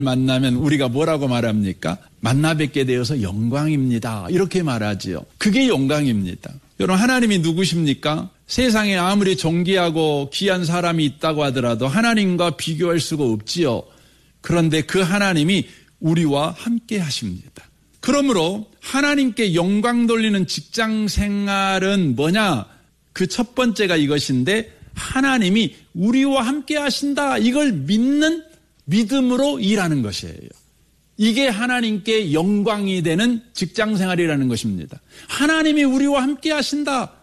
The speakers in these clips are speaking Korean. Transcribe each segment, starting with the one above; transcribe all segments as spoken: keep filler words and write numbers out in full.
만나면 우리가 뭐라고 말합니까? 만나 뵙게 되어서 영광입니다. 이렇게 말하지요. 그게 영광입니다. 여러분, 하나님이 누구십니까? 세상에 아무리 존귀하고 귀한 사람이 있다고 하더라도 하나님과 비교할 수가 없지요. 그런데 그 하나님이 우리와 함께 하십니다. 그러므로 하나님께 영광 돌리는 직장 생활은 뭐냐? 그 첫 번째가 이것인데, 하나님이 우리와 함께 하신다. 이걸 믿는 믿음으로 일하는 것이에요. 이게 하나님께 영광이 되는 직장 생활이라는 것입니다. 하나님이 우리와 함께 하신다.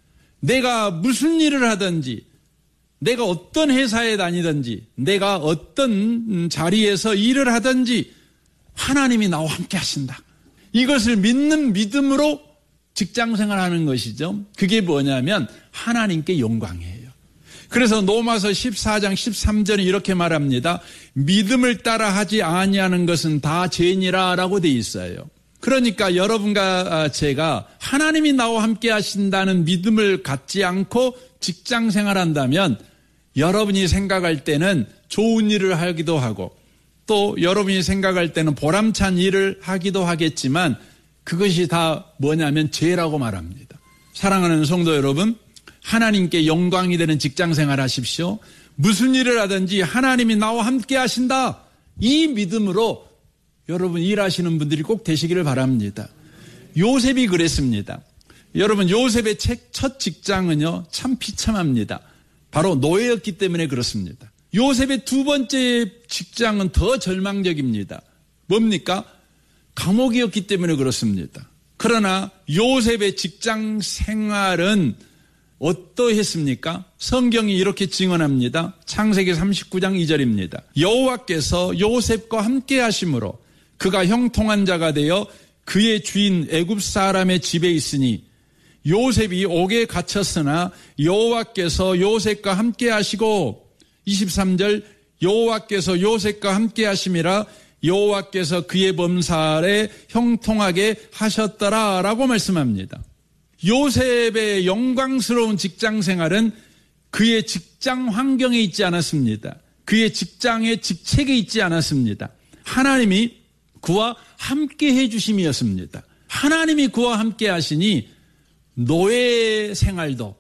내가 무슨 일을 하든지, 내가 어떤 회사에 다니든지, 내가 어떤 자리에서 일을 하든지 하나님이 나와 함께 하신다. 이것을 믿는 믿음으로 직장 생활하는 것이죠. 그게 뭐냐면 하나님께 영광이에요. 그래서 로마서 십사 장 십삼 절에 이렇게 말합니다. 믿음을 따라 하지 아니하는 것은 다 죄니라 라고 돼 있어요. 그러니까 여러분과 제가 하나님이 나와 함께 하신다는 믿음을 갖지 않고 직장 생활한다면 여러분이 생각할 때는 좋은 일을 하기도 하고 또 여러분이 생각할 때는 보람찬 일을 하기도 하겠지만 그것이 다 뭐냐면 죄라고 말합니다. 사랑하는 성도 여러분, 하나님께 영광이 되는 직장 생활 하십시오. 무슨 일을 하든지 하나님이 나와 함께 하신다. 이 믿음으로 여러분 일하시는 분들이 꼭 되시기를 바랍니다. 요셉이 그랬습니다. 여러분, 요셉의 첫 직장은요, 참 비참합니다. 바로 노예였기 때문에 그렇습니다. 요셉의 두 번째 직장은 더 절망적입니다. 뭡니까? 감옥이었기 때문에 그렇습니다. 그러나 요셉의 직장 생활은 어떠했습니까? 성경이 이렇게 증언합니다. 창세기 삼십구 장 이 절입니다. 여호와께서 요셉과 함께 하심으로 그가 형통한 자가 되어 그의 주인 애굽 사람의 집에 있으니 요셉이 옥에 갇혔으나 여호와께서 요셉과 함께 하시고 이십삼 절 여호와께서 요셉과 함께 하심이라 여호와께서 그의 범사에 형통하게 하셨더라라고 말씀합니다. 요셉의 영광스러운 직장 생활은 그의 직장 환경에 있지 않았습니다. 그의 직장의 직책에 있지 않았습니다. 하나님이 그와 함께 해주심이었습니다. 하나님이 그와 함께 하시니 노예 생활도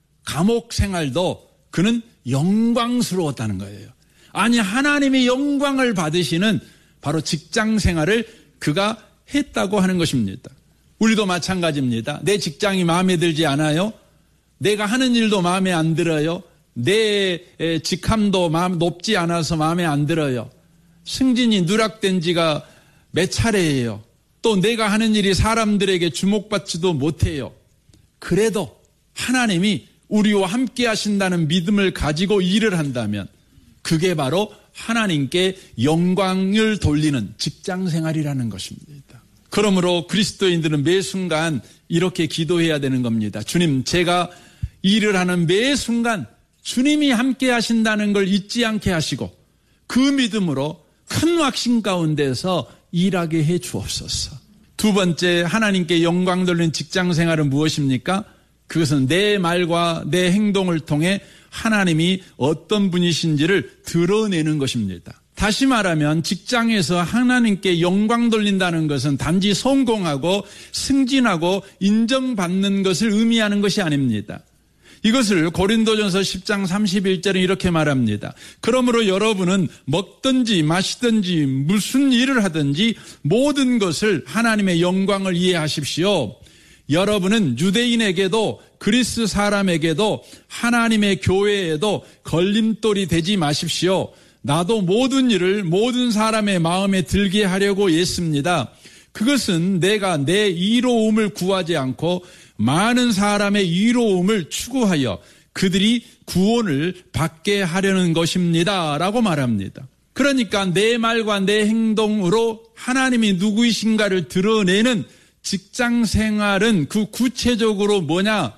감옥 생활도 그는 영광스러웠다는 거예요. 아니, 하나님의 영광을 받으시는 바로 직장 생활을 그가 했다고 하는 것입니다. 우리도 마찬가지입니다. 내 직장이 마음에 들지 않아요? 내가 하는 일도 마음에 안 들어요? 내 직함도 마음 높지 않아서 마음에 안 들어요? 승진이 누락된 지가 몇 차례예요? 또 내가 하는 일이 사람들에게 주목받지도 못해요. 그래도 하나님이 우리와 함께 하신다는 믿음을 가지고 일을 한다면 그게 바로 하나님께 영광을 돌리는 직장 생활이라는 것입니다. 그러므로 그리스도인들은 매 순간 이렇게 기도해야 되는 겁니다. 주님, 제가 일을 하는 매 순간 주님이 함께 하신다는 걸 잊지 않게 하시고 그 믿음으로 큰 확신 가운데서 일하게 해 주옵소서. 두 번째, 하나님께 영광 돌리는 직장 생활은 무엇입니까? 그것은 내 말과 내 행동을 통해 하나님이 어떤 분이신지를 드러내는 것입니다. 다시 말하면 직장에서 하나님께 영광 돌린다는 것은 단지 성공하고 승진하고 인정받는 것을 의미하는 것이 아닙니다. 이것을 고린도전서 십 장 삼십일 절에 이렇게 말합니다. 그러므로 여러분은 먹든지 마시든지 무슨 일을 하든지 모든 것을 하나님의 영광을 이해하십시오. 여러분은 유대인에게도 그리스 사람에게도 하나님의 교회에도 걸림돌이 되지 마십시오. 나도 모든 일을 모든 사람의 마음에 들게 하려고 애씁니다. 그것은 내가 내 이로움을 구하지 않고 많은 사람의 이로움을 추구하여 그들이 구원을 받게 하려는 것입니다. 라고 말합니다. 그러니까 내 말과 내 행동으로 하나님이 누구이신가를 드러내는 직장 생활은 그 구체적으로 뭐냐?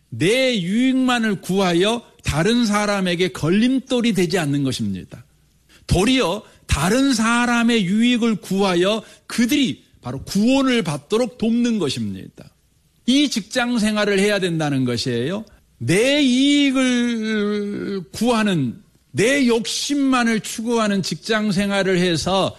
내 유익만을 구하여 다른 사람에게 걸림돌이 되지 않는 것입니다. 도리어 다른 사람의 유익을 구하여 그들이 바로 구원을 받도록 돕는 것입니다. 이 직장 생활을 해야 된다는 것이에요. 내 이익을 구하는 내 욕심만을 추구하는 직장 생활을 해서